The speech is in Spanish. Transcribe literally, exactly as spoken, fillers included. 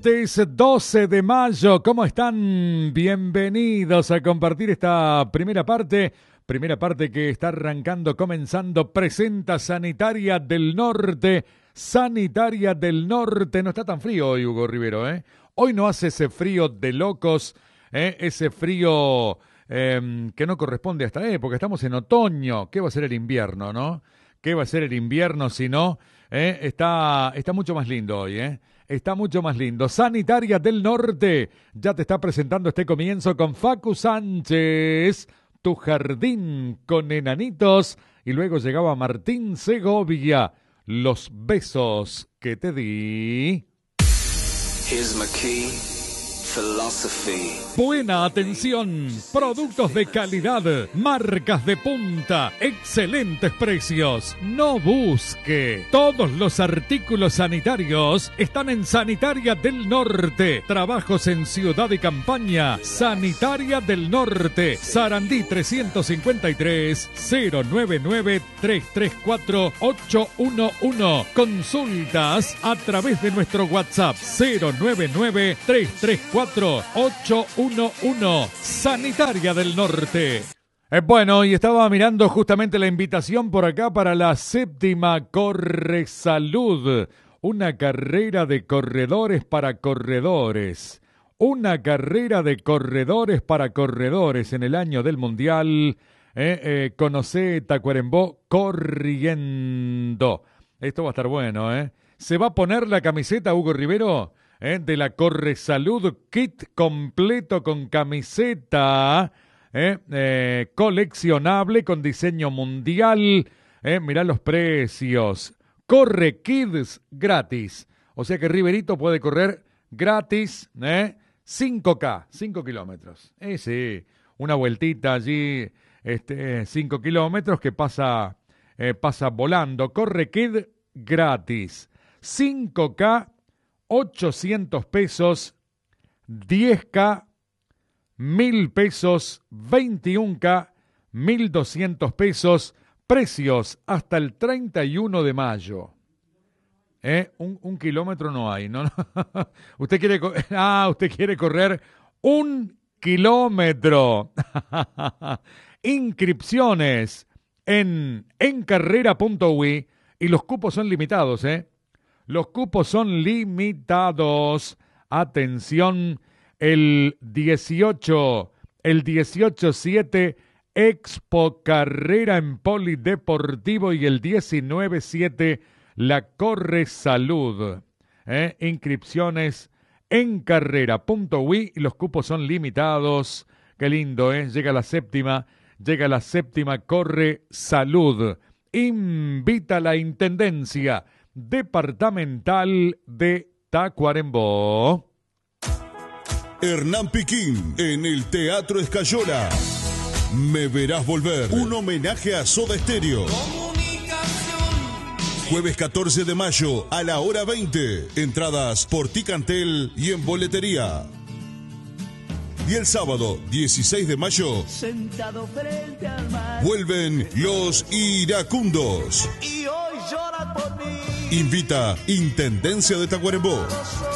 Es doce de mayo, ¿cómo están? Bienvenidos a compartir esta primera parte, primera parte que está arrancando, comenzando, presenta Sanitaria del Norte, Sanitaria del Norte, no está tan frío hoy, Hugo Rivero, ¿eh? Hoy no hace ese frío de locos, ¿eh? Ese frío eh, que no corresponde a esta época, estamos en otoño, ¿qué va a ser el invierno, no? ¿Qué va a ser el invierno si no? ¿Eh? Está, está mucho más lindo hoy, ¿eh? Está mucho más lindo. Sanitaria del Norte ya te está presentando este comienzo con Facu Sánchez, Tu Jardín con Enanitos. Y luego llegaba Martín Segovia, Los Besos que te di. Here's my key. Philosophy. Buena atención, productos de calidad, marcas de punta, excelentes precios. No busque. Todos los artículos sanitarios están en Sanitaria del Norte. Trabajos en Ciudad y Campaña. Sanitaria del Norte. Sarandí trescientos cincuenta y tres, cero nueve nueve, tres tres cuatro, ocho uno uno. Consultas a través de nuestro WhatsApp cero nueve nueve, tres tres cuatro, ocho uno uno. Sanitaria del Norte. Eh, bueno, y estaba mirando justamente la invitación por acá para la séptima Corre Salud. Una carrera de corredores para corredores. Una carrera de corredores para corredores en el año del Mundial. Eh, eh, conocé Tacuarembó corriendo. Esto va a estar bueno, ¿eh? ¿Se va a poner la camiseta, Hugo Rivero? ¿Eh? De la Corre Salud, kit completo con camiseta, ¿eh? Eh, coleccionable con diseño mundial. ¿Eh? Mirá los precios. Corre Kids gratis. O sea que Riverito puede correr gratis, ¿eh? cinco K, cinco kilómetros. Eh, sí, una vueltita allí, este, cinco kilómetros que pasa, eh, pasa volando. Corre Kid gratis. cinco K. ochocientos pesos, diez K, mil pesos, veintiún K, mil doscientos pesos, precios hasta el treinta y uno de mayo. ¿Eh? Un, un kilómetro no hay, ¿no? Usted quiere, ah, usted quiere correr un kilómetro. Inscripciones en encarrera punto uy y los cupos son limitados, ¿eh? Los cupos son limitados. Atención, el dieciocho, el dieciocho siete Expo Carrera en Polideportivo y el diecinueve siete la Corre Salud. ¿Eh? Inscripciones en carrera punto uy y los cupos son limitados. Qué lindo, ¿eh? Llega la séptima, llega la séptima Corre Salud. Invita a la Intendencia Departamental de Tacuarembó. Hernán Piquín en el Teatro Escayola. Me verás volver. Un homenaje a Soda Stereo. Jueves catorce de mayo a la hora veinte. Entradas por Ticantel y en boletería. Y el sábado dieciséis de mayo sentado frente al mar, vuelven Los Iracundos. Y hoy llora por mí. Invita Intendencia de Tacuarembó.